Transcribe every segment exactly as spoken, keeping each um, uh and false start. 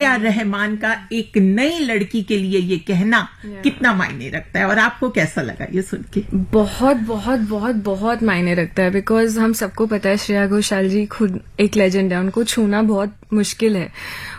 Are Rahman का एक नई लड़की के लिए ये कहना yeah. कितना मायने रखता है, और आपको कैसा लगा ये सुन के? बहुत बहुत बहुत बहुत मायने रखता है, बिकॉज हम सबको पता है श्रेया घोषाल जी खुद एक लेजेंड है, उनको छूना बहुत मुश्किल है।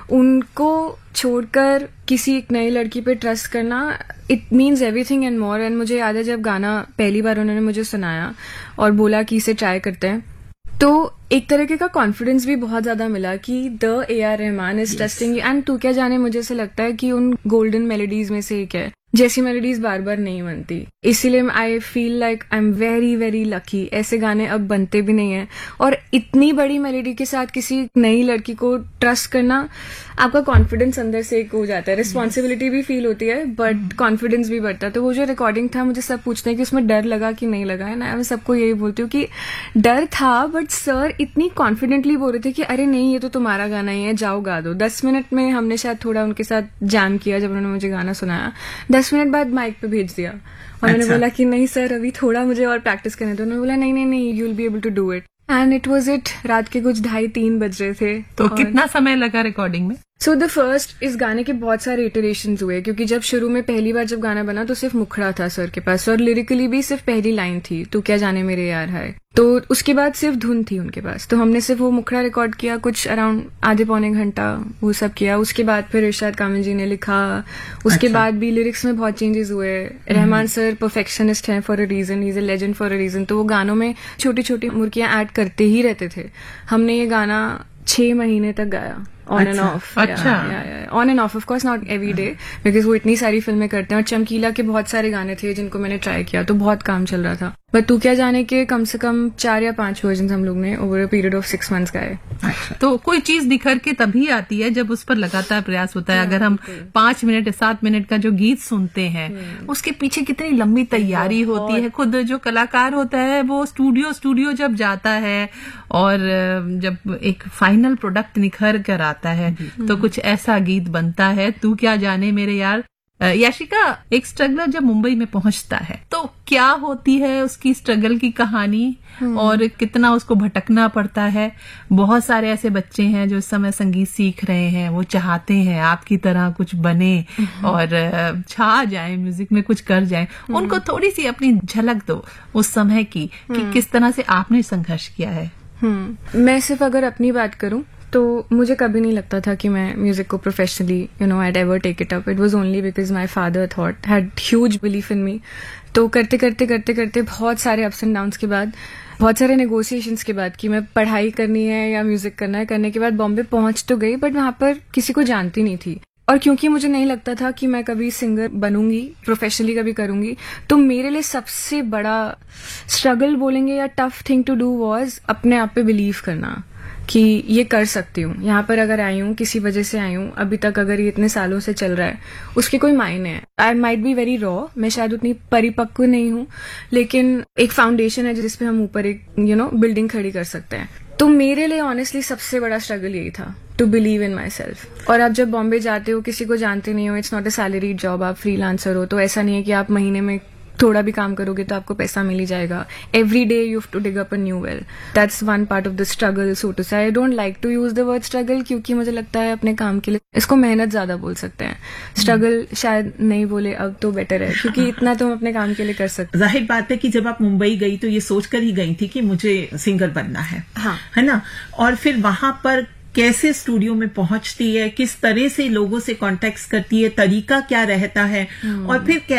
उनको छोड़कर किसी एक नई लड़की पे ट्रस्ट करना, it means everything and more. And मुझे याद है जब गाना पहली बार उन्होंने मुझे सुनाया और बोला कि इसे ट्राई करते हैं, तो एक तरीके का कॉन्फिडेंस भी बहुत ज्यादा मिला कि the A R Rahman is trusting you. And तू क्या जाने, मुझे ऐसा लगता है कि उन गोल्डन मेलोडीज में से एक है जैसी मेलोडीज बार बार नहीं बनती, इसीलिए I feel like I am very very lucky. ऐसे गाने अब बनते भी नहीं है, और इतनी बड़ी मेलोडी के साथ किसी नई लड़की को ट्रस्ट करना, आपका कॉन्फिडेंस अंदर से एक हो जाता है, रिस्पॉन्सिबिलिटी भी फील होती है बट कॉन्फिडेंस भी बढ़ता है। तो वो जो रिकॉर्डिंग था, मुझे सब पूछते हैं कि उसमें डर लगा कि नहीं लगा है ना, मैं सबको यही बोलती हूँ कि डर था, बट सर इतनी कॉन्फिडेंटली बोल रहे थे कि अरे नहीं, ये तो तुम्हारा गाना ही है, जाओ गा दो। दस मिनट में हमने शायद थोड़ा उनके साथ जैम किया, जब उन्होंने मुझे गाना सुनाया दस मिनट बाद माइक पे भेज दिया, और मैंने अच्छा। बोला कि नहीं सर अभी थोड़ा मुझे और प्रैक्टिस करने दो। उन्होंने बोला नहीं नहीं नहीं, you will be able to do it, and it was it. रात के कुछ ढाई तीन बज रहे थे। तो कितना समय लगा रिकॉर्डिंग में? सो द फर्स्ट, इस गाने के बहुत सारे इटरेशंस हुए, क्योंकि जब शुरू में पहली बार जब गाना बना तो सिर्फ मुखड़ा था सर के पास, और लिरिकली भी सिर्फ पहली लाइन थी, तू क्या जाने मेरे यार है। तो उसके बाद सिर्फ धुन थी उनके पास, तो हमने सिर्फ वो मुखड़ा रिकॉर्ड किया, कुछ अराउंड आधे पौने घंटा वो सब किया। उसके बाद फिर इरशाद कामिल जी ने लिखा, उसके अच्छा। बाद भी लिरिक्स में बहुत चेंजेस हुए। रहमान सर परफेक्शनिस्ट हैं for a reason, is a legend for a reason, तो वो गानों में छोटी छोटी मुर्कियां ऐड करते ही रहते थे। हमने ये गाना छह महीने तक गाया, ऑन एंड ऑफ। अच्छा, on end of, of course not every day, because वो इतनी सारी फिल्में करते हैं, और चमकीला के बहुत सारे गाने थे जिनको मैंने ट्राई किया, तो बहुत काम चल रहा था। बट तू क्या जाने के कम से कम चार या पांच वर्जन हम लोग ने over a period of six months गाए। तो कोई चीज निखर के तभी आती है जब उस पर लगातार प्रयास होता है। अगर हम पांच मिनट सात मिनट का जो गीत सुनते हैं, उसके पीछे कितनी लंबी तैयारी होती है। खुद जो कलाकार होता है वो स्टूडियो स्टूडियो जब जाता है और जब एक फाइनल प्रोडक्ट निखर कर आता है, तो कुछ ऐसा गीत बनता है, तू क्या जाने मेरे यार। याशिका, एक स्ट्रगलर जब मुंबई में पहुंचता है तो क्या होती है उसकी स्ट्रगल की कहानी, और कितना उसको भटकना पड़ता है। बहुत सारे ऐसे बच्चे हैं जो इस समय संगीत सीख रहे हैं, वो चाहते हैं आपकी तरह कुछ बने और छा जाए, म्यूजिक में कुछ कर जाए। उनको थोड़ी सी अपनी झलक दो उस समय की, कि किस तरह से आपने संघर्ष किया है। मैं सिर्फ अगर अपनी बात करूं तो मुझे कभी नहीं लगता था कि मैं म्यूजिक को professionally you know I ever take it up. It was only because my father thought had huge belief in मी। तो करते करते करते करते बहुत सारे अप्स एंड डाउन्स के बाद, बहुत सारे नेगोशिएशंस के बाद कि मैं पढ़ाई करनी है या म्यूजिक करना है, करने के बाद बॉम्बे पहुंच तो गई, बट वहां पर किसी को जानती नहीं थी। और क्योंकि मुझे नहीं लगता था कि मैं कभी सिंगर बनूंगी, प्रोफेशनली कभी करूंगी, तो मेरे लिए सबसे बड़ा स्ट्रगल बोलेंगे या tough thing to do was अपने आप पे बिलीव करना कि ये कर सकती हूँ। यहाँ पर अगर आई हूँ, किसी वजह से आई हूँ, अभी तक अगर ये इतने सालों से चल रहा है, उसके कोई मायने हैं। I might be very raw, मैं शायद उतनी परिपक्व नहीं हूँ, लेकिन एक फाउंडेशन है जिसपे हम ऊपर एक यू नो बिल्डिंग खड़ी कर सकते हैं। तो मेरे लिए ऑनेस्टली सबसे बड़ा स्ट्रगल यही था, to believe in my self. और आप जब बॉम्बे जाते हो, किसी को जानते नहीं हो, it's not a salaried job, आप फ्रीलांसर हो, तो ऐसा नहीं है कि आप महीने में थोड़ा भी काम करोगे तो आपको पैसा मिल ही जाएगा। Every day you have to dig up a new well. That's one part of the struggle, so to से। I don't like to use the word struggle, क्योंकि मुझे लगता है अपने काम के लिए इसको मेहनत ज्यादा बोल सकते हैं। स्ट्रगल शायद नहीं बोले अब तो बेटर है, क्योंकि इतना तो हम अपने काम के लिए कर सकते हैं। जाहिर बात है कि जब आप मुंबई गई तो ये सोचकर ही गई थी कि मुझे सिंगर बनना है, हाँ, है ना। और फिर वहां पर कैसे स्टूडियो में पहुंचती है, किस तरह से लोगों से कॉन्टेक्ट करती है, तरीका क्या रहता है, और फिर